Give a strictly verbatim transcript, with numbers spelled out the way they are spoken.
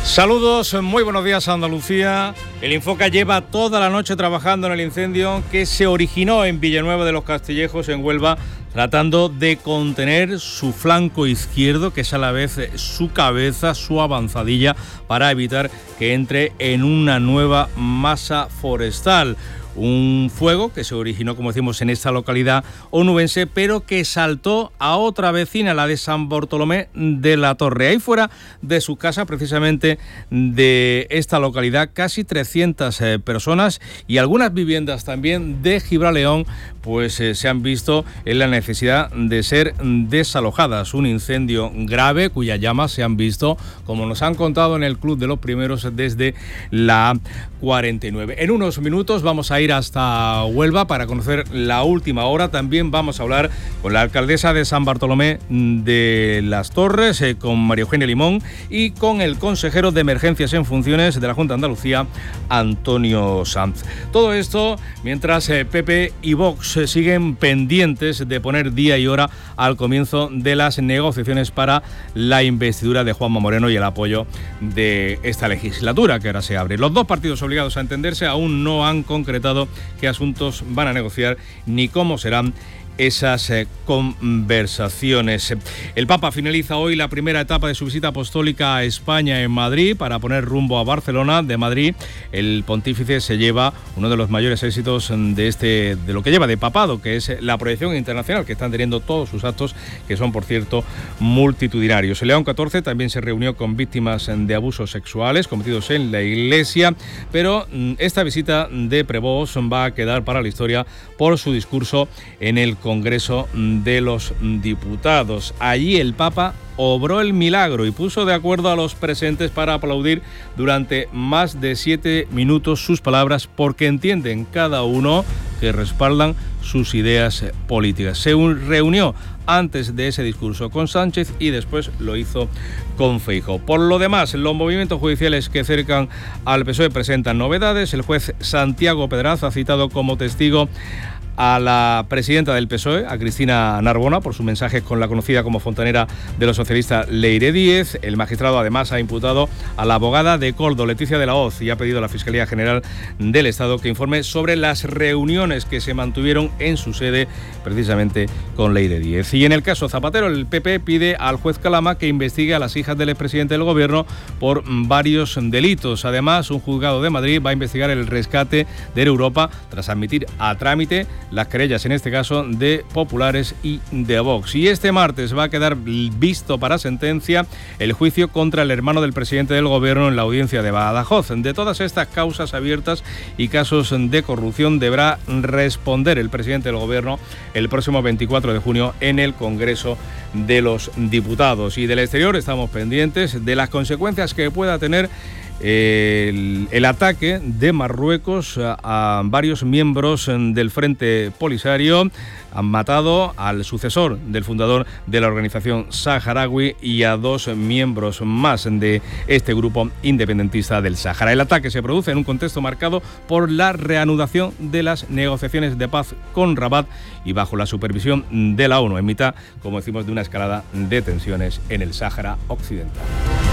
Saludos, muy buenos días Andalucía. El Infoca lleva toda la noche trabajando en el incendio que se originó en Villanueva de los Castillejos, en Huelva, tratando de contener su flanco izquierdo, que es a la vez su cabeza, su avanzadilla, para evitar que entre en una nueva masa forestal. Un fuego que se originó, como decimos, en esta localidad onubense, pero que saltó a otra vecina, la de San Bartolomé de la Torre. Ahí fuera de su casa, precisamente de esta localidad, casi trescientas eh, personas y algunas viviendas también de Gibraleón, pues eh, se han visto en la necesidad de ser desalojadas. Un incendio grave cuyas llamas se han visto, como nos han contado en el Club de los Primeros, desde la A cuarenta y nueve. En unos minutos vamos a ir hasta Huelva para conocer la última hora. También vamos a hablar con la alcaldesa de San Bartolomé de las Torres, eh, con María Eugenia Limón, y con el consejero de Emergencias en Funciones de la Junta de Andalucía, Antonio Sanz. Todo esto mientras eh, P P y Vox eh, siguen pendientes de poner día y hora al comienzo de las negociaciones para la investidura de Juanma Moreno y el apoyo de esta legislatura que ahora se abre. Los dos partidos obligados a entenderse aún no han concretado qué asuntos van a negociar ni cómo serán esas eh, conversaciones. El Papa finaliza hoy la primera etapa de su visita apostólica a España en Madrid para poner rumbo a Barcelona. De Madrid, el pontífice se lleva uno de los mayores éxitos de este de lo que lleva de papado, que es la proyección internacional que están teniendo todos sus actos, que son, por cierto, multitudinarios. El León catorce también se reunió con víctimas de abusos sexuales cometidos en la Iglesia, pero esta visita de Prevost va a quedar para la historia por su discurso en el Congreso de los Diputados. Allí el Papa obró el milagro y puso de acuerdo a los presentes para aplaudir durante más de siete minutos sus palabras, porque entienden cada uno que respaldan sus ideas políticas. Se reunió antes de ese discurso con Sánchez y después lo hizo con Feijóo. Por lo demás, los movimientos judiciales que cercan al P S O E presentan novedades. El juez Santiago Pedraza ha citado como testigo a la presidenta del P S O E, a Cristina Narbona, por sus mensajes con la conocida como fontanera de los socialistas Leire Díez. El magistrado además ha imputado a la abogada de Coldo, Leticia de la Hoz, y ha pedido a la Fiscalía General del Estado que informe sobre las reuniones que se mantuvieron en su sede precisamente con Leire Díez. Y en el caso Zapatero, el P P pide al juez Calama que investigue a las hijas del expresidente del Gobierno por varios delitos. Además, un juzgado de Madrid va a investigar el rescate de Europa tras admitir a trámite las querellas, en este caso, de populares y de Vox. Y este martes va a quedar visto para sentencia el juicio contra el hermano del presidente del Gobierno en la audiencia de Badajoz. De todas estas causas abiertas y casos de corrupción deberá responder el presidente del Gobierno el próximo veinticuatro de junio en el Congreso de los Diputados. Y del exterior estamos pendientes de las consecuencias que pueda tener El, el ataque de Marruecos a, a varios miembros del Frente Polisario. Han matado al sucesor del fundador de la organización saharaui y a dos miembros más de este grupo independentista del Sáhara. El ataque se produce en un contexto marcado por la reanudación de las negociaciones de paz con Rabat y bajo la supervisión de la ONU, en mitad, como decimos, de una escalada de tensiones en el Sáhara Occidental.